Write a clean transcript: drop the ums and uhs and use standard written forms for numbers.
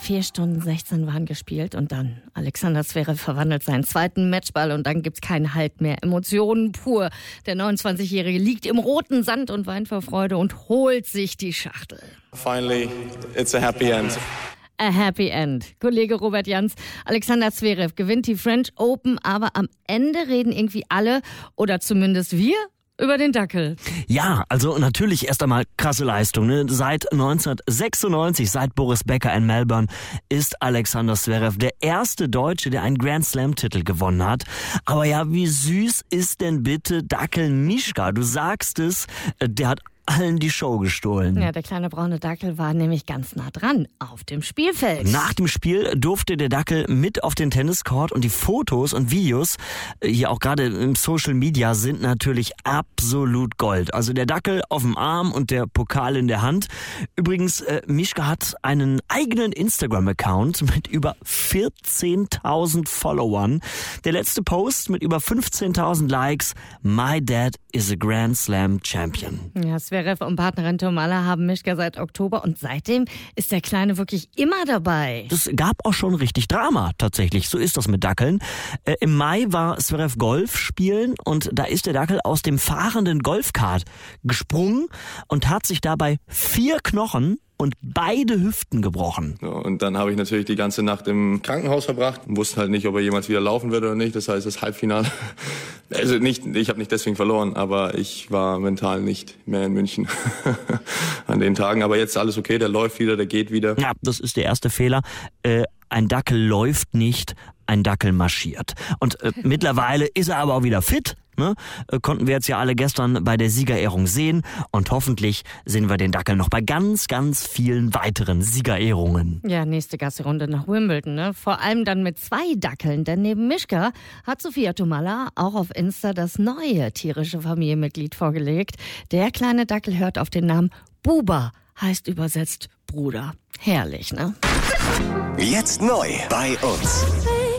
4 Stunden 16 waren gespielt und dann Alexander Zverev verwandelt seinen zweiten Matchball und dann gibt's keinen Halt mehr. Emotionen pur. Der 29-Jährige liegt im roten Sand und weint vor Freude und holt sich die Schachtel. Finally, it's a happy end. A happy end. Kollege Robert Jans, Alexander Zverev gewinnt die French Open, aber am Ende reden irgendwie alle, oder zumindest wir, über den Dackel. Ja, also natürlich erst einmal krasse Leistung. Ne? Seit 1996, seit Boris Becker in Melbourne, ist Alexander Zverev der erste Deutsche, der einen Grand Slam-Titel gewonnen hat. Aber ja, wie süß ist denn bitte Dackel Mischka? Du sagst es, der hat allen die Show gestohlen. Ja, der kleine braune Dackel war nämlich ganz nah dran, auf dem Spielfeld. Nach dem Spiel durfte der Dackel mit auf den Tenniscourt und die Fotos und Videos, hier auch gerade im Social Media, sind natürlich absolut Gold. Also der Dackel auf dem Arm und der Pokal in der Hand. Übrigens, Mischka hat einen eigenen Instagram-Account mit über 14.000 Followern. Der letzte Post mit über 15.000 Likes. My dad is a Grand Slam Champion. Ja, Zverev und Partnerin Tomalla haben Mischka seit Oktober und seitdem ist der Kleine wirklich immer dabei. Das gab auch schon richtig Drama tatsächlich, so ist das mit Dackeln. Im Mai war Zverev Golf spielen und da ist der Dackel aus dem fahrenden Golfkart gesprungen und hat sich dabei 4 Knochen und beide Hüften gebrochen. So, und dann habe ich natürlich die ganze Nacht im Krankenhaus verbracht und wusste halt nicht, ob er jemals wieder laufen wird oder nicht. Das heißt, das Halbfinale, also nicht, ich habe nicht deswegen verloren, aber ich war mental nicht mehr in München an den Tagen. Aber jetzt ist alles okay, der läuft wieder, der geht wieder. Ja, das ist der erste Fehler. Ein Dackel läuft nicht, ein Dackel marschiert. Und mittlerweile ist er aber auch wieder fit. Ne? Konnten wir jetzt ja alle gestern bei der Siegerehrung sehen und hoffentlich sehen wir den Dackel noch bei ganz, ganz vielen weiteren Siegerehrungen. Ja, nächste Gassi-Runde nach Wimbledon, ne? Vor allem dann mit 2 Dackeln, denn neben Mischka hat Sophia Tomalla auch auf Insta das neue tierische Familienmitglied vorgelegt. Der kleine Dackel hört auf den Namen Buba, heißt übersetzt Bruder. Herrlich, ne? Jetzt neu bei uns.